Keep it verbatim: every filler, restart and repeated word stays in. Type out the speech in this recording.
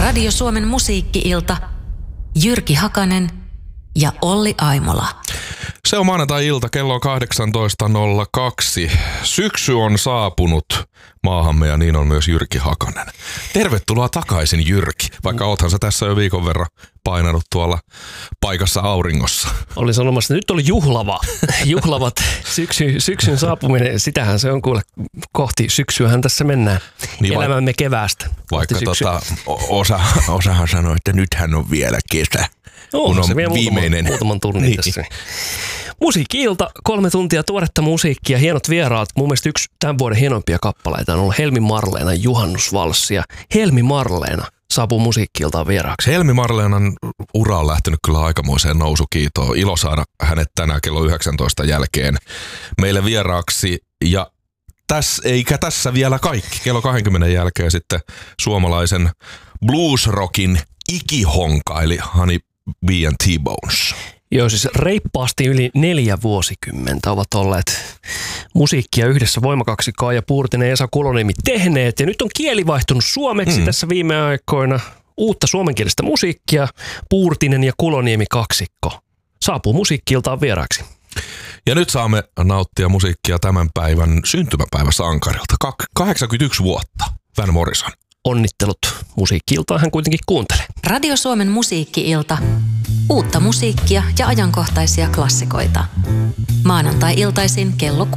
Radio Suomen musiikki-ilta, Jyrki Hakanen ja Olli Aimola. Se on maanantai-ilta, kello on kahdeksantoista nolla kaksi. Syksy on saapunut maahamme ja niin on myös Jyrki Hakanen. Tervetuloa takaisin, Jyrki, vaikka oothan sä tässä jo viikon verran painanut tuolla paikassa auringossa. Olin sanomassa, että nyt oli juhlava, juhlavat syksy, syksyn saapuminen. Sitähän se on, kuule, kohti syksyähän tässä mennään. Niin elämämme keväästä. Vaikka tota, osa, osahan sanoi, että nythän on vielä kesä. No, kun on se vielä viimeinen. Muutaman, muutaman tunnin niin. tässä. Musiikki-ilta, kolme tuntia tuoretta musiikkia, hienot vieraat. Mun mielestä yksi tämän vuoden hienompia kappaleita on ollut Helmi Marleena Juhannusvalssi. Ja Helmi Marleena saapuu Musiikki-iltaan vieraaksi. Helmi Marleenan ura on lähtenyt kyllä aikamoiseen nousukiitoon. Ilo saada hänet tänään kello yhdeksäntoista jälkeen meille vieraaksi. Ja tässä, eikä tässä vielä kaikki. Kello kaksikymmentä jälkeen sitten suomalaisen bluesrockin ikihonka, eli Honey B and T-Bones. Joo, siis reippaasti yli neljä vuosikymmentä ovat olleet musiikkia yhdessä Voimakaksikkoa ja Puurtinen ja Esa Kuloniemi tehneet. Ja nyt on kieli vaihtunut suomeksi mm. tässä viime aikoina. Uutta suomenkielistä musiikkia, Puurtinen ja Kuloniemi kaksikko saapuu Musiikki-iltaan vieraaksi. Ja nyt saamme nauttia musiikkia tämän päivän syntymäpäiväsankarilta. kahdeksankymmentäyksi vuotta, Van Morrison. Onnittelut, Musiikki-iltaa hän kuitenkin kuuntelee. Radio Suomen musiikki-ilta. Uutta musiikkia ja ajankohtaisia klassikoita. Maanantai-iltaisin kello